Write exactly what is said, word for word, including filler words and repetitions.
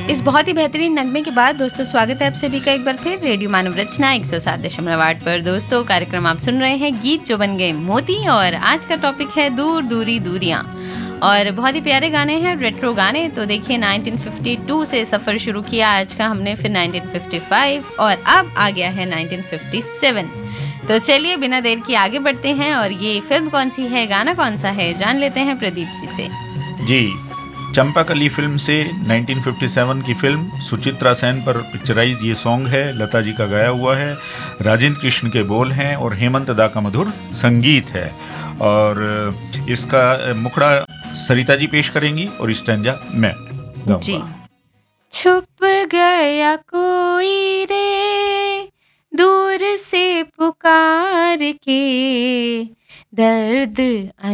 इस बहुत ही बेहतरीन नगमे के बाद दोस्तों स्वागत है आप सभी का एक बार फिर रेडियो मानव रचना एक सौ सात दशमलव आठ पर। दोस्तों कार्यक्रम आप सुन रहे हैं गीत जो बन गए मोती और आज का टॉपिक है दूर दूरी दूरियां और बहुत ही प्यारे गाने हैं, रेट्रो गाने। तो देखिए नाइनटीन फिफ्टी टू से सफ़र शुरू किया आज का हमने, फिर नाइनटीन फिफ्टी फाइव और अब आ गया है नाइनटीन फिफ्टी सेवन। तो चलिए बिना देर की आगे बढ़ते हैं और ये फिल्म कौन सी है, गाना कौन सा है, जान लेते हैं प्रदीप जी से। जी, चंपाकली फिल्म से नाइनटीन फिफ्टी सेवन की फिल्म, सुचित्रा सेन पर पिक्चराइज ये सॉन्ग है, लता जी का गाया हुआ है, राजेंद्र कृष्ण के बोल हैं और हेमंत दा का मधुर संगीत है। और इसका मुखड़ा सरिता जी पेश करेंगी और स्टैंजा मैं जी। छुप गया कोई रे दूर से पुकार के, दर्द